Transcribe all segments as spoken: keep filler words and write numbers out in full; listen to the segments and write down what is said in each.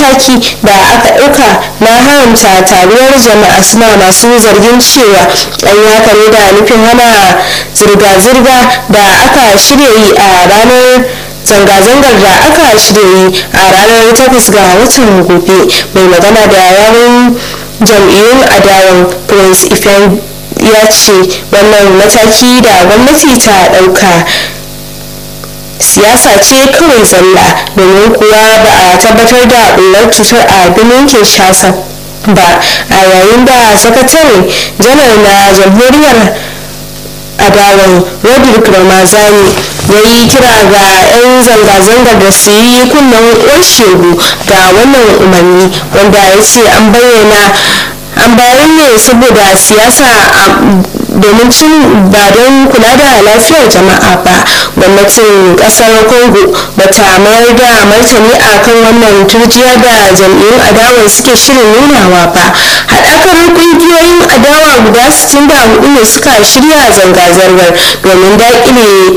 mataki da aka ɗauka na haramta taruwar jama'a, suna masu zargin cewa an yi haka ne da nufin hana zirga-zirga da aka shirya yi a ranar zanga-zangar da aka shirya yi a ranar takwas ga watan gobe. Mai magana da yawun jam'iyyun adawan Prince Ifeanyi ya ce wannan mataki da gwamnati ta ɗauka siyasa ce kawai zalla, domin kuwa ba a tabbatar da ɓullar cutar a birnin Kinshasa ba, a yayin da sakatare janar na jamhuriyar adawan Rodrick Ramazani ya yi kira ga 'yan zanga-zangar da su yi kunnen uwar shegu ga wannan umarni, wanda ya ce an bayyana an bayar ne saboda siyasa domin cin ba don kula da lafiyar jama'a ba. Gwamnatin kasar Congo bata mayar da martani a kan wannan turjiya da jam'iyyun adawa suke shirin nunawa ba. Haɗakar ƙungiyoyin adawa guda sittin da hudu ne suka shirya zanga-zangar domin daƙile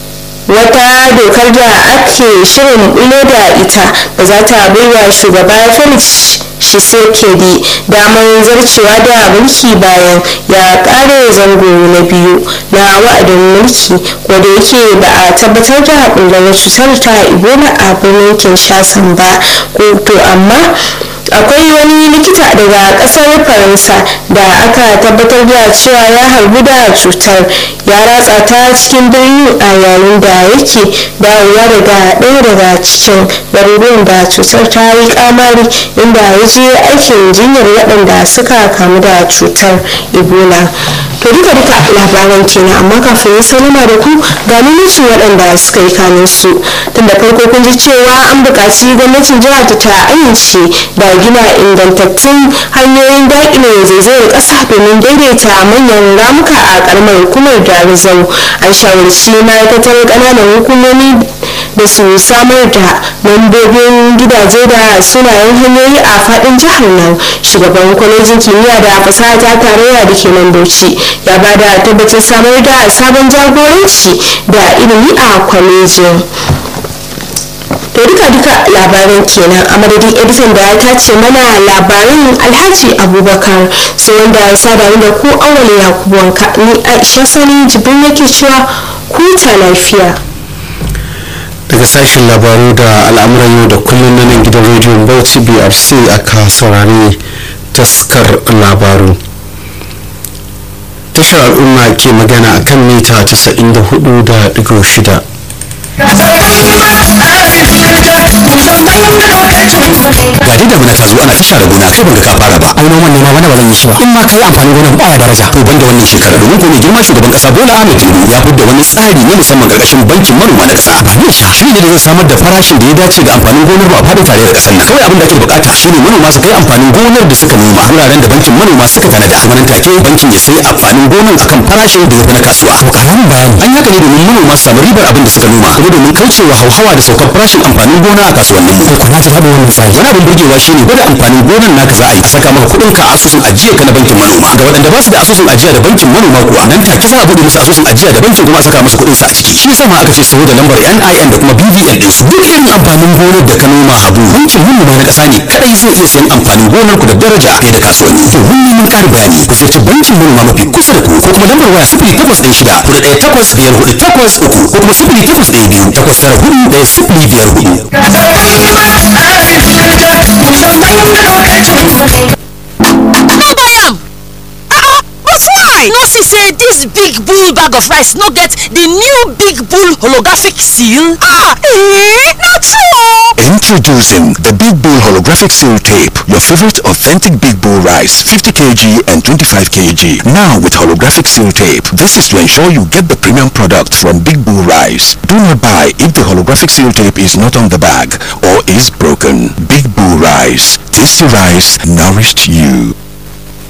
wata dokar da ake shirin bulo da ita da za ta baiwa shugaba Felix Tshisekedi damar zarcewa da mulki bayan ya kare zango na biyu na wa'adin mulki, wanda yake ba a tabbatar da bullar cutar ta Ebola a birnin Kinshasa ba. To amma akwai wani likita daga kasar Faransa da aka tabbatar da cewa ya harbu da cutar, ya ratsa ta cikin birnin a yayin da yake dawowa daga ɗaya daga cikin garuruwan da cutar ta yi kamari, inda ya je aikin jinyar waɗanda suka kamu da cutar Ebola. To duka duka labaran kenan, amma kafin yi salama da ku ga nufin waɗanda suka yi kanin su. Tun da farko kun ji cewa an buƙaci gwamnatin jihar ta amince da gina ingantattun hanyoyin daƙile zaizayar ƙasa domin daidaita manyan ramuka a ƙaramar hukumar Darazau. An shawarci ma'aikatar ƙananan hukumomi da su samar da lambobin gidaje da sunayen hanyoyi a faɗin jihar nan. Shugaban kwalejin kimiyya da fasaha ta tarayya da ke nan Bauchi ya ba da tabbacin samar da sabon jagoranci da ilimi a kwalejin. To duka duka labaran kenan, a madadin editan da ya tace mana labaran Alhaji Abubakar, sai wanda ya sada ni da ku Awale Yakubu Wanka, ni Aisha Sani Jibrin yake cewa ku ta lafiya. Daga sashen labaru da al'amuran yau da kullum na nan gidan rediyon Bauchi B R C aka saurari taskar labaru. Tashar al'umma ke magana akan mita casa'in da hudu da digo shida. Gadi da mana ta zo ana ta share gona kai banga ka fara ba. Ai noman nema wani ba zan yi shi ba. In ma kai amfani gonan ba ya daraja. To banda wannan shekara domin ko mai girma shugaban kasa Bola Ahmed Tinubu ya fidda wani tsari na musamman karkashin bankin manoma na kasa. Ba ne sha. Shi ne da zai samar da farashin da ya dace ga amfanin gonar ba a fadin tarayyar kasar nan. Kawai abin da ake bukata shine manoma su kai amfanin gonar da suka noma wuraren da bankin manoma suka tanada. Kuma nan take bankin ya sai amfanin gonar akan farashin da ya fi na kasuwa. To karamin bayani. An yaka ne domin manoma su samu ribar abin da suka noma kuma domin kaucewa hauhawa da saukar farashin amfanin gona a kasuwannin mu. Ko na ji daɗin wannan tsari. Wani abin burgewa shine gwada amfanin gonar naka za a yi a saka maka kuɗin ka a asusun ajiya ka na bankin manoma. Ga waɗanda ba su da asusun ajiya da bankin manoma kuwa nan take za a buɗe musu asusun ajiya da bankin kuma a saka musu kuɗin sa a ciki. Shi yasa ma aka ce saboda lambar N I N da kuma B V N din su. Duk irin amfanin gonar da ka noma Habu, bankin manoma na ƙasa ne kadai zai iya sayan amfanin gonar ku da daraja fiye da kasuwanni. To mun neman ƙarin bayani ku ziyarci bankin manoma mafi kusa da ku ko kuma lambar waya sifili takwas ɗaya shida huɗu ɗaya takwas biyar huɗu takwas uku ko kuma sifili takwas ɗaya biyu takwas tara huɗu ɗaya sifili biyar huɗu. No buy am. Uh-uh, but why? No see say this big bull bag of rice no get the new big bull holographic seal? Ah, eh, not true. Introducing the Big Bull Holographic Seal Tape, your favorite authentic Big Bull rice, fifty kilograms and twenty-five kilograms. Now with holographic seal tape. This is to ensure you get the premium product from Big Bull rice. Do not buy if the holographic seal tape is not on the bag or is broken. Big Bull rice. Tasty rice nourished you.